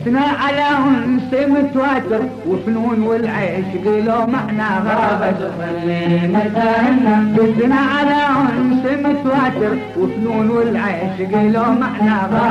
بثنا على انس متواتر وفنون والعشق لو معنى غابة بثنا على انس متواتر وفنون والعشق لو معنى غابة